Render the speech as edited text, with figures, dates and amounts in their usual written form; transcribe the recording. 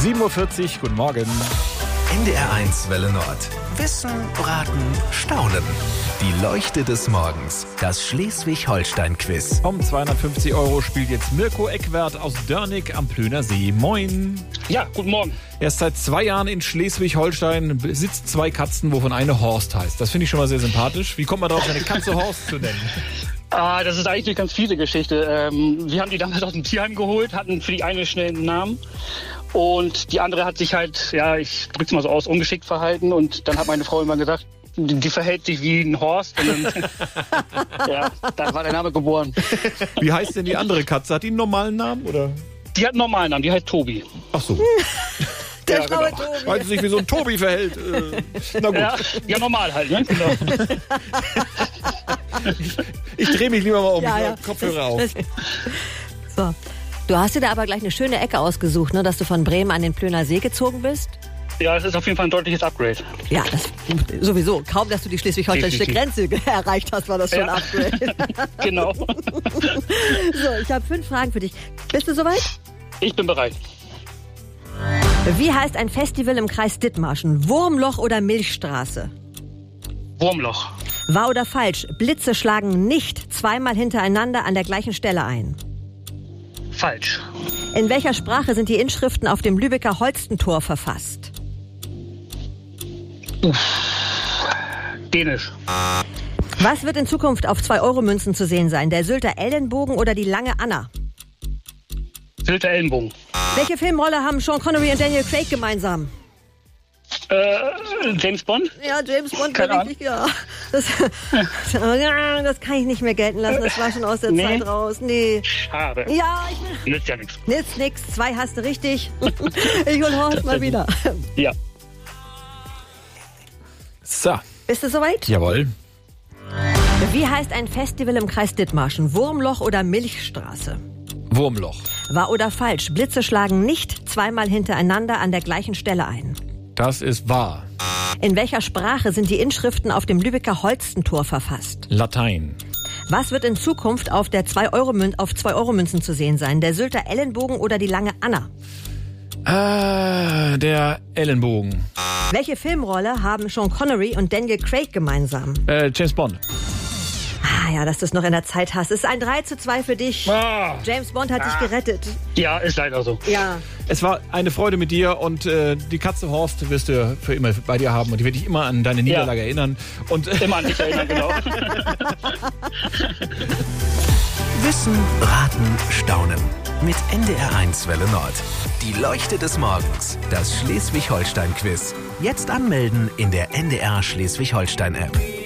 7:40 Uhr, guten Morgen. NDR1 Welle Nord. Wissen, Raten, Staunen. Die Leuchte des Morgens. Das Schleswig-Holstein-Quiz. Um 250 € spielt jetzt Mirko Eckwert aus Dörnig am Plöner See. Moin. Ja, guten Morgen. Er ist seit 2 Jahren in Schleswig-Holstein, besitzt 2 Katzen, wovon eine Horst heißt. Das finde ich schon mal sehr sympathisch. Wie kommt man darauf, seine Katze Horst zu nennen? Das ist eigentlich eine ganz fiese Geschichte. Wir haben die damals aus dem Tierheim geholt, hatten für die eine schnell einen Namen. Und die andere hat sich halt, ja, ich drück's mal so aus, ungeschickt verhalten. Und dann hat meine Frau immer gesagt, die verhält sich wie ein Horst. Und dann, ja, da war der Name geboren. Wie heißt denn die andere Katze? Hat die einen normalen Namen, oder? Die hat einen normalen Namen, die heißt Tobi. Ach so. Der Ja, schlaue genau. Tobi. Weil sie sich wie so ein Tobi verhält. Na gut. Ja, normal halt, ne? Genau. Ich drehe mich lieber mal um. Ja. Kopfhörer auf. So. Du hast dir da aber gleich eine schöne Ecke ausgesucht, ne, dass du von Bremen an den Plöner See gezogen bist. Ja, es ist auf jeden Fall ein deutliches Upgrade. Ja, das sowieso. Kaum, dass du die schleswig-holsteinische Grenze erreicht hast, war das schon ein Ja. Upgrade. Genau. So, ich habe 5 Fragen für dich. Bist du soweit? Ich bin bereit. Wie heißt ein Festival im Kreis Dithmarschen? Wurmloch oder Milchstraße? Wurmloch. Wahr oder falsch? Blitze schlagen nicht zweimal hintereinander an der gleichen Stelle ein. Falsch. In welcher Sprache sind die Inschriften auf dem Lübecker Holstentor verfasst? Dänisch. Was wird in Zukunft auf 2-Euro-Münzen zu sehen sein? Der Sylter Ellenbogen oder die lange Anna? Sylter Ellenbogen. Welche Filmrolle haben Sean Connery und Daniel Craig gemeinsam? James Bond? Ja, James Bond, Keine richtig, ja. Das kann ich nicht mehr gelten lassen, das war schon aus der Nee. Zeit raus. Nee. Schade. Ja, Nützt ja nichts. nützt nix, 2 hast du richtig. Ich hol Horst mal wieder. Ja. So, Bist du soweit? jawohl. Wie heißt ein Festival im Kreis Dithmarschen? Wurmloch oder Milchstraße? Wurmloch. Wahr oder falsch? Blitze schlagen nicht zweimal hintereinander an der gleichen Stelle ein. Das ist wahr. In welcher Sprache sind die Inschriften auf dem Lübecker Holstentor verfasst? Latein. Was wird in Zukunft auf der 2-Euro-Münzen zu sehen sein? Der Sylter Ellenbogen oder die lange Anna? Der Ellenbogen. Welche Filmrolle haben Sean Connery und Daniel Craig gemeinsam? James Bond. Ah ja, dass du es noch in der Zeit hast. Es ist ein 3:2 für dich. James Bond hat dich gerettet. Ja, ist leider so. Ja. Es war eine Freude mit dir und die Katze Horst wirst du für immer bei dir haben und die wird dich immer an deine Niederlage erinnern. Und Immer an dich erinnern, genau. Wissen, Raten, Staunen. Mit NDR1 Welle Nord. Die Leuchte des Morgens. Das Schleswig-Holstein-Quiz. Jetzt anmelden in der NDR Schleswig-Holstein-App.